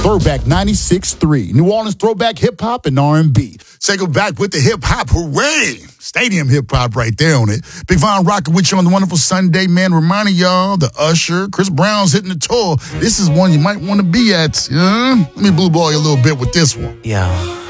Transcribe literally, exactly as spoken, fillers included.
Throwback ninety-six point three. New Orleans throwback hip-hop and R and B. Say go back with the hip-hop. Hooray! Stadium hip-hop right there on it. Big Von rocking with you on the wonderful Sunday, man. Reminding y'all, the Usher, Chris Brown's hitting the tour. This is one you might want to be at. Yeah? Let me blue ball you a little bit with this one. Yeah.